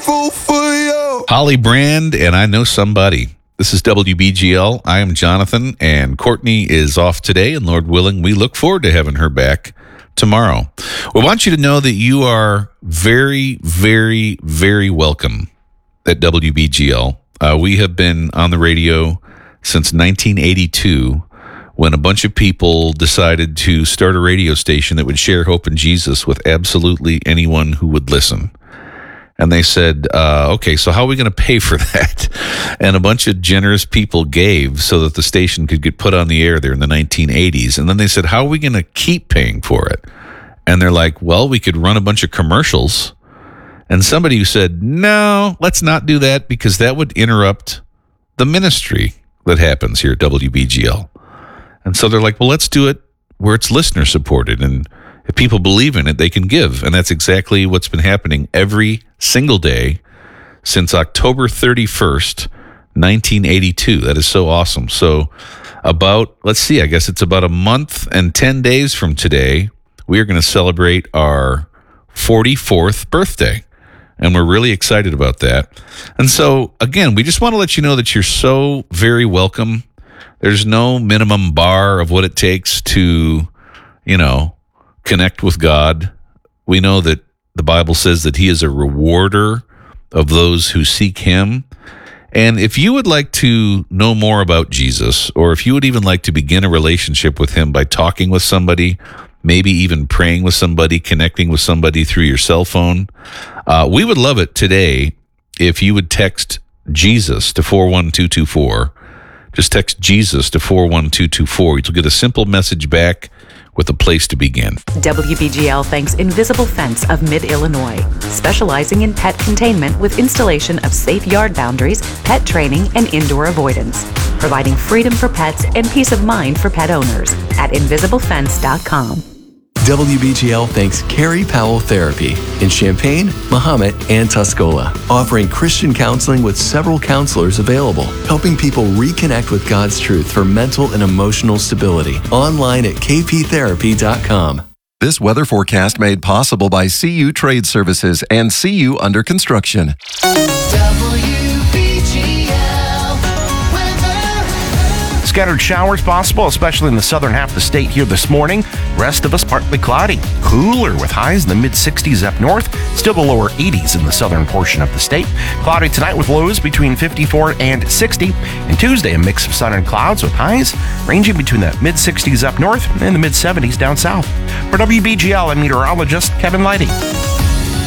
grateful for you. Holly Brand and I Know Somebody. This is WBGL. I am Jonathan, and Courtney is off today, and Lord willing, we look forward to having her back tomorrow. We want you to know that you are very, very, very welcome at WBGL. We have been on the radio since 1982, when a bunch of people decided to start a radio station that would share hope in Jesus with absolutely anyone who would listen. And they said, okay, so how are we going to pay for that? And a bunch of generous people gave so that the station could get put on the air there in the 1980s. And then they said, how are we going to keep paying for it? And they're like, well, we could run a bunch of commercials. And somebody who said, no, let's not do that, because that would interrupt the ministry that happens here at WBGL. And so they're like, well, let's do it where it's listener supported. And if people believe in it, they can give. And that's exactly what's been happening every single day since October 31st, 1982. That is so awesome. So I guess it's about a month and 10 days from today, we are going to celebrate our 44th birthday. And we're really excited about that. And so, again, we just want to let you know that you're so very welcome. There's no minimum bar of what it takes to, connect with God. We know that the Bible says that he is a rewarder of those who seek him. And if you would like to know more about Jesus, or if you would even like to begin a relationship with him by talking with somebody, maybe even praying with somebody, connecting with somebody through your cell phone, we would love it today if you would text Jesus to 41224. Just text Jesus to 41224. You'll get a simple message back with a place to begin. WBGL thanks Invisible Fence of Mid-Illinois, specializing in pet containment with installation of safe yard boundaries, pet training, and indoor avoidance, providing freedom for pets and peace of mind for pet owners at invisiblefence.com. WBGL thanks Carrie Powell Therapy in Champaign, Mahomet, and Tuscola, offering Christian counseling with several counselors available, helping people reconnect with God's truth for mental and emotional stability. Online at kptherapy.com. This weather forecast made possible by CU Trade Services and CU Under Construction. Scattered showers possible, especially in the southern half of the state here this morning. Rest of us partly cloudy. Cooler with highs in the mid-60s up north. Still the lower 80s in the southern portion of the state. Cloudy tonight with lows between 54 and 60. And Tuesday, a mix of sun and clouds with highs ranging between the mid-60s up north and the mid-70s down south. For WBGL, I'm meteorologist Kevin Leidy.